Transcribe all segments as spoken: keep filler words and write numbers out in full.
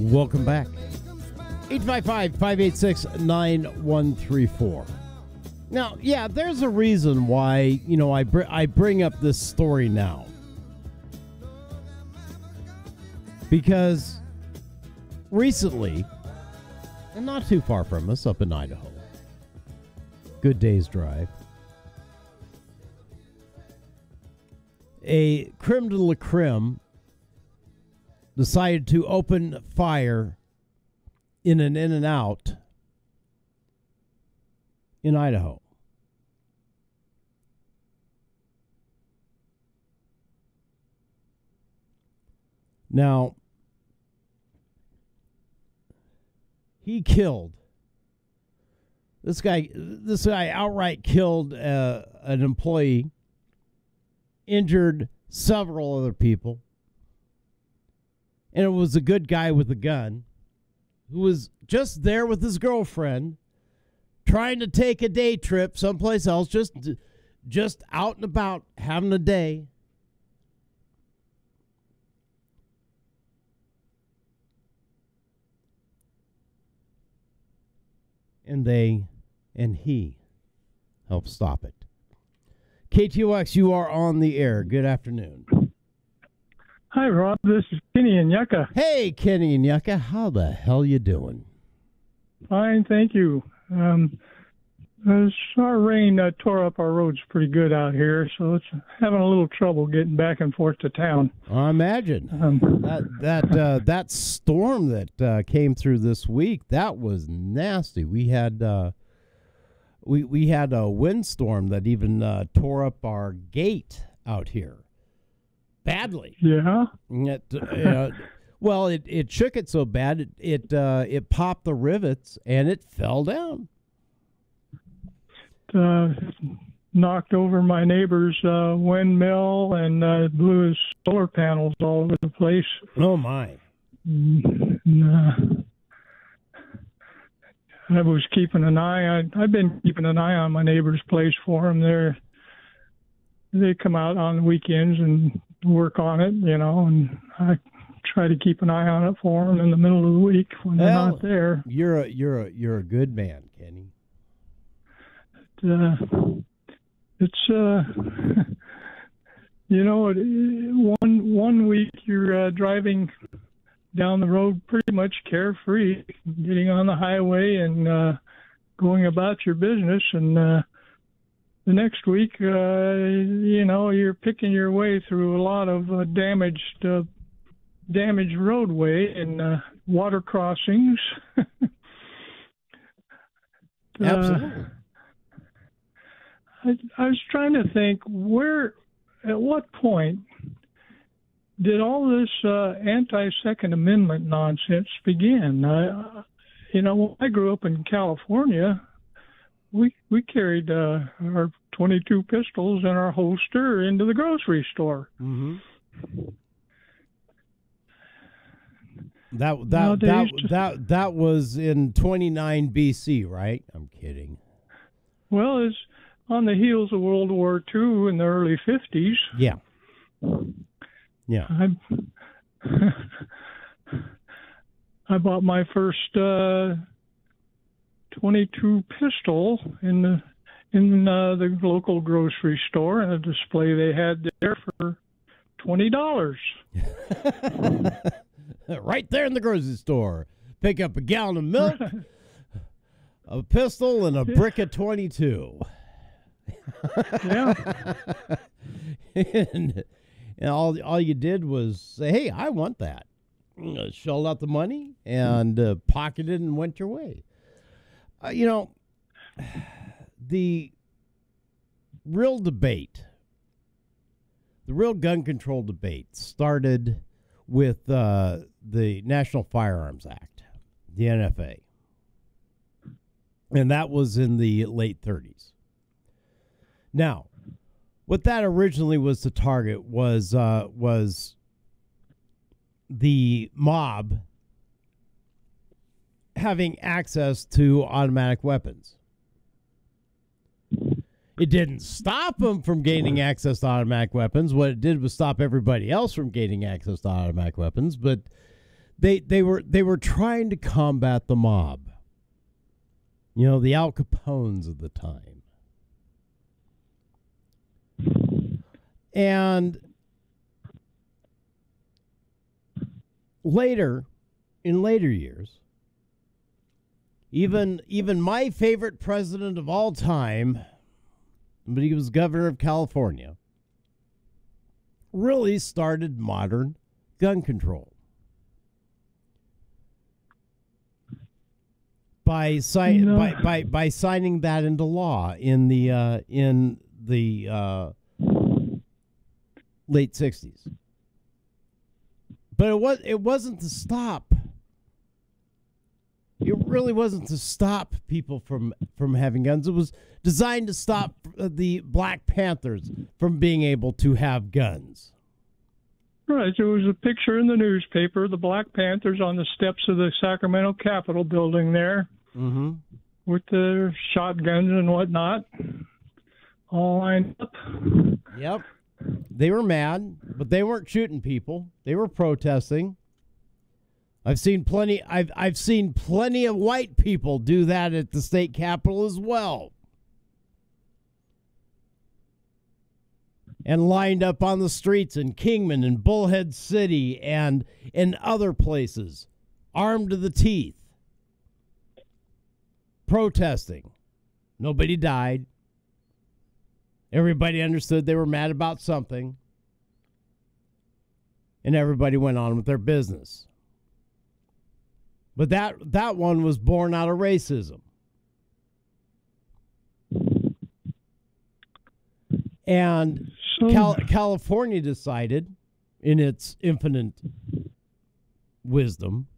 Welcome back. eight five five, five eight six, nine one three four. Now, yeah, there's a reason why, you know, I, br- I bring up this story now. Because recently, and not too far from us, up in Idaho, good day's drive, a creme de la creme decided to open fire in an In-N-Out in Idaho. Now, he killed this guy. This guy outright killed uh, an employee, injured several other people, and it was a good guy with a gun who was just there with his girlfriend, trying to take a day trip someplace else, just, just out and about, having a day. And they and he helped stop it. K T O X, you are on the air. Good afternoon. Hi, Rob. This is Kenny and Yucca. Hey, Kenny and Yucca. How the hell you doing? Fine, thank you. Um, this, our rain uh, tore up our roads pretty good out here, so it's having a little trouble getting back and forth to town. I imagine. Um, that that uh, that storm that uh, came through this week, that was nasty. We had uh, we we had a windstorm that even uh, tore up our gate out here badly. Yeah. It, uh, well, it, it shook it so bad it it uh, it popped the rivets and it fell down. Uh, knocked over my neighbor's uh, windmill and uh, blew his solar panels all over the place. Oh my! And, uh, I was keeping an eye on. I've been keeping an eye on my neighbor's place for them. They're they come out on the weekends and work on it, you know, and I try to keep an eye on it for them in the middle of the week when they're well, not there. You're a you're a you're a good man, Kenny. Uh, it's uh, you know, it, one one week you're uh, driving down the road pretty much carefree, getting on the highway and uh, going about your business, and uh, the next week, uh, you know, you're picking your way through a lot of uh, damaged uh, damaged roadway and uh, water crossings. Absolutely. Uh, I, I was trying to think where, at what point did all this uh, anti-Second Amendment nonsense begin? I, you know, when I grew up in California, we we carried uh, our twenty-two pistols in our holster into the grocery store. Mm-hmm. That that Nowadays, that, that that was in twenty-nine B C, right? I'm kidding. Well, it's on the heels of World War Two in the early fifties. Yeah. Yeah. I I bought my first uh, twenty-two pistol in the in uh, the local grocery store, and a display they had there for twenty dollars. Right there in the grocery store. Pick up a gallon of milk, a pistol, and a brick of twenty-two. Yeah. and, and all all you did was say, "Hey, I want that." Uh, shelled out the money and uh, pocketed and went your way. Uh, you know, the real debate, the real gun control debate started with uh, the National Firearms Act, the N F A. And that was in the late thirties. Now, what that originally was to target was uh, was the mob having access to automatic weapons. It didn't stop them from gaining access to automatic weapons. What it did was stop everybody else from gaining access to automatic weapons. But they they were they were trying to combat the mob. You know, the Al Capones of the time. And later, in later years, even even my favorite president of all time, but he was governor of California, really started modern gun control. By, si- No. by by by signing that into law in the uh, in the uh, late sixties, but it was it wasn't to stop. It really wasn't to stop people from from having guns. It was designed to stop the Black Panthers from being able to have guns. Right. There was a picture in the newspaper, the Black Panthers on the steps of the Sacramento Capitol building there, Mm-hmm. with their shotguns and whatnot, all lined up. Yep. They were mad, but they weren't shooting people. They were protesting. I've seen plenty I've I've seen plenty of white people do that at the state capitol as well. And lined up on the streets in Kingman and Bullhead City and in other places, armed to the teeth, protesting. Nobody died. Everybody understood they were mad about something. And everybody went on with their business. But that, that one was born out of racism. And So, Cal- California decided, in its infinite wisdom,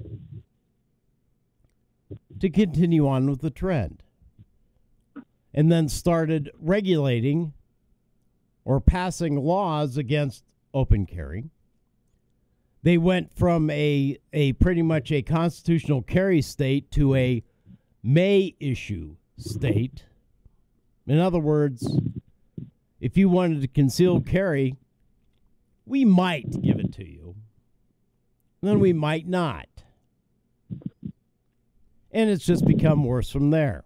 to continue on with the trend. And then started regulating or passing laws against open carry. They went from a, a pretty much a constitutional carry state to a may issue state. In other words, if you wanted to conceal carry, we might give it to you. Then we might not. And it's just become worse from there.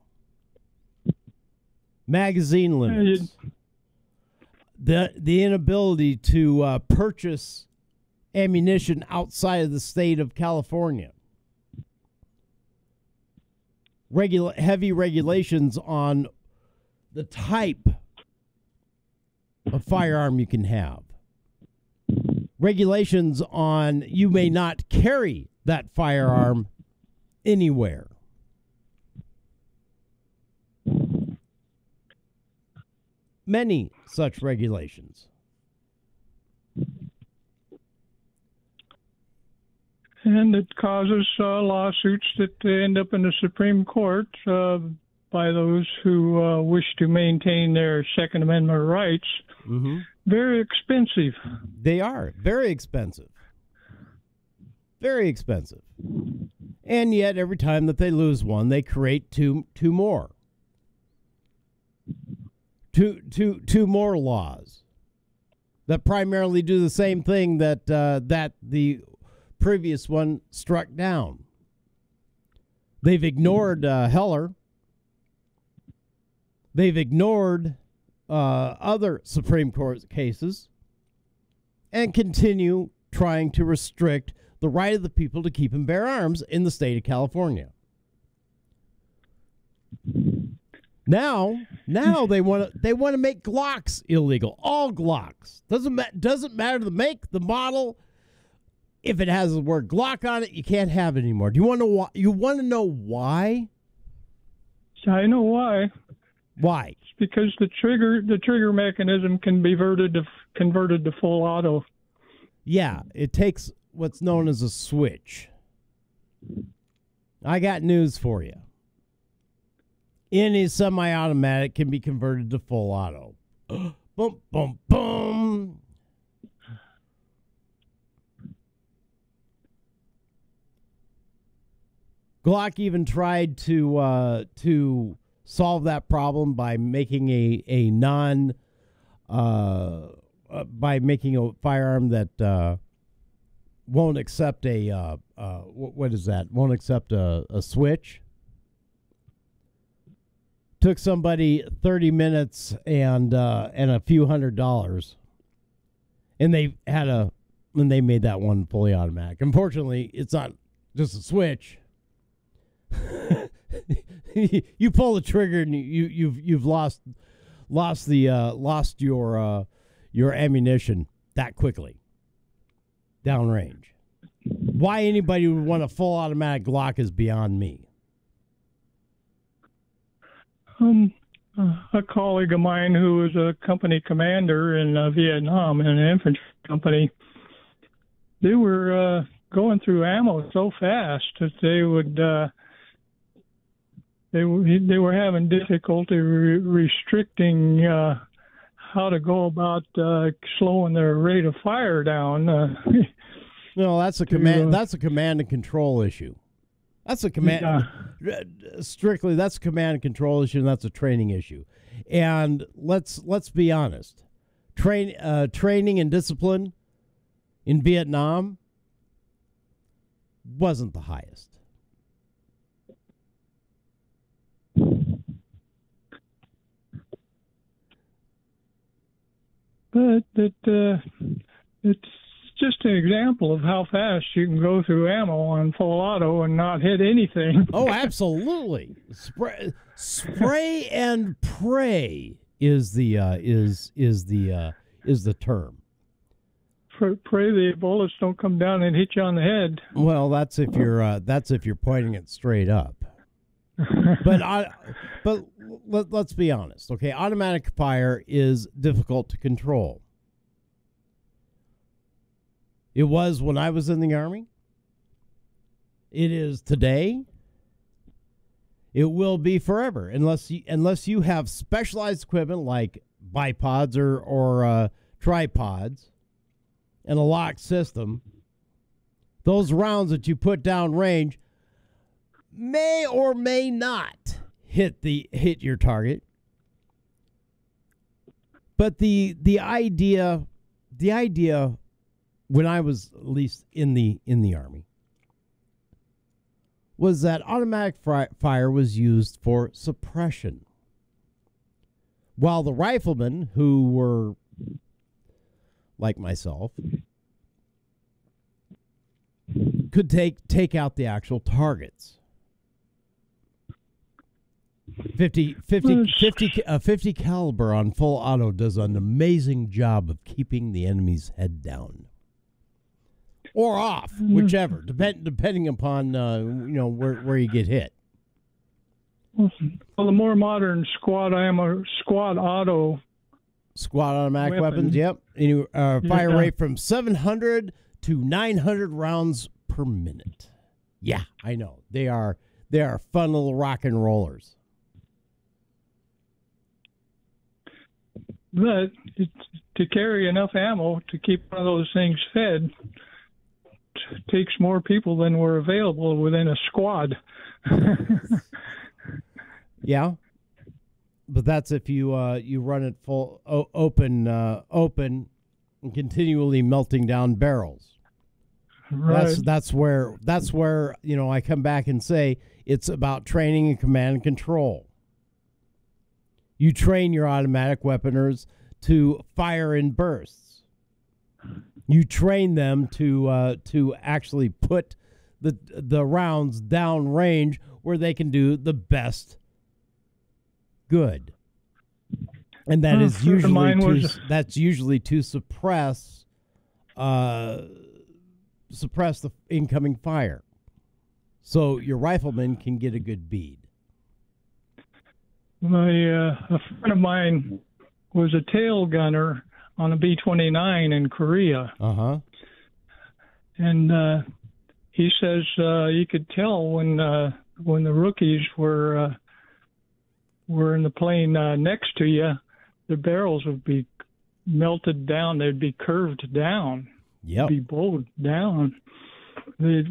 Magazine limits. The, the inability to uh, purchase ammunition outside of the state of California. Regula- heavy regulations on the type of firearm you can have. Regulations on you may not carry that firearm anywhere. Many such regulations. and it causes uh, lawsuits that end up in the Supreme Court uh, by those who uh, wish to maintain their Second Amendment rights. Mm-hmm. Very expensive. They are very expensive. Very expensive. And yet, every time that they lose one, they create two two more. Two, two, two more laws that primarily do the same thing that uh, that the previous one struck down. They've ignored uh, Heller. They've ignored uh, other Supreme Court cases and continue trying to restrict the right of the people to keep and bear arms in the state of California. Now, now they want to they want to make Glocks illegal. All Glocks. Doesn't ma- doesn't matter the make, the model. If it has the word Glock on it, you can't have it anymore. Do you want to why? You want to know why? I know why. Why? It's because the trigger the trigger mechanism can be converted to converted to full auto. Yeah, it takes what's known as a switch. I got news for you. Any semi-automatic can be converted to full auto. Boom, boom, boom. Glock even tried to uh, to solve that problem by making a a non uh, uh, by making a firearm that uh, won't accept a uh, uh, what is that? Won't accept a, a switch. Took somebody thirty minutes and uh, and a few hundred dollars, and they had a and they made that one fully automatic. Unfortunately, it's not just a switch. You pull the trigger and you you've you've lost lost the uh, lost your uh, your ammunition that quickly downrange. Why anybody would want a full automatic Glock is beyond me. Um, uh, a colleague of mine who was a company commander in uh, Vietnam in an infantry company, they were uh, going through ammo so fast that they would uh, they were they were having difficulty re- restricting uh, how to go about uh, slowing their rate of fire down. Uh, no, that's a to, command. uh, That's a command and control issue. That's a command. Yeah. Strictly, that's a command and control issue, and that's a training issue. And let's let's be honest, train uh, training and discipline in Vietnam wasn't the highest. But it, uh, it's just an example of how fast you can go through ammo on full auto and not hit anything. Oh, absolutely. Spray, spray and pray is the uh, is is the uh, is the term. Pray the bullets don't come down and hit you on the head. Well, that's if you're uh, that's if you're pointing it straight up. But I, but let, let's be honest, okay? Automatic fire is difficult to control. It was when I was in the Army. It is today. It will be forever, unless you, unless you have specialized equipment like bipods or or uh, tripods and a locked system. Those rounds that you put down range may or may not hit the hit your target. But the the idea the idea when I was at least in the in the Army was that automatic fri- fire was used for suppression, while the riflemen, who were like myself, could take take out the actual targets. fifty, fifty, fifty, a fifty caliber on full auto does an amazing job of keeping the enemy's head down or off, whichever, depend, depending upon uh, you know where where you get hit. Well, the more modern squad ammo, squad auto, squad automatic weapon. weapons, yep, Any, uh, fire Yeah. rate from seven hundred to nine hundred rounds per minute. Yeah, I know they are they are fun little rock and rollers. but it, to carry enough ammo to keep one of those things fed t- takes more people than were available within a squad. Yeah, but that's if you uh, you run it full o- open uh, open and continually melting down barrels. Right. That's that's where that's where you know I come back and say it's about training and command and control. You train your automatic weaponers to fire in bursts. You train them to uh, to actually put the the rounds down range where they can do the best good, and that Uh, is friend of usually mine to, was- that's usually to suppress uh, suppress the incoming fire, so your rifleman can get a good bead. My uh, a friend of mine was a tail gunner on a B twenty-nine in Korea, Uh huh. and uh, he says uh, you could tell when uh, when the rookies were uh, were in the plane uh, next to you, the barrels would be melted down. They'd be curved down. Yep. Be bowed down. They'd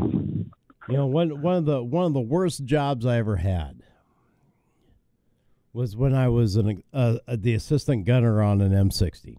You know, one one of the one of the worst jobs I ever had was when I was an, uh, the assistant gunner on an M sixty.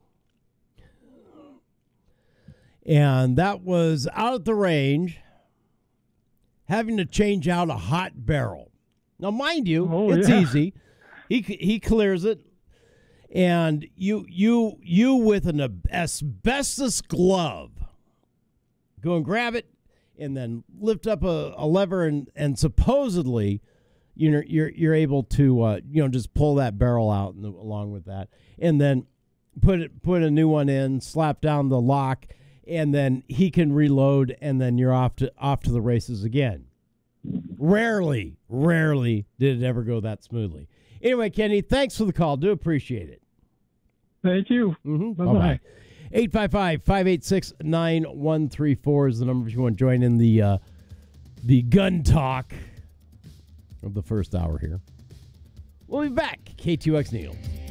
And that was out at the range, having to change out a hot barrel. Now, mind you, Oh, it's yeah. easy. He he clears it, and you you you with an asbestos glove go and grab it, and then lift up a, a lever, and, and supposedly you're you're you're able to uh, you know just pull that barrel out and, along with that, and then put it put a new one in, slap down the lock. And then he can reload, and then you're off to off to the races again. Rarely, rarely did it ever go that smoothly. Anyway, Kenny, thanks for the call. Do appreciate it. Thank you. Mm-hmm. Bye-bye. Bye-bye. eight five five, five eight six, nine one three four is the number if you want to join in the, uh, the gun talk of the first hour here. We'll be back. K two X Neil.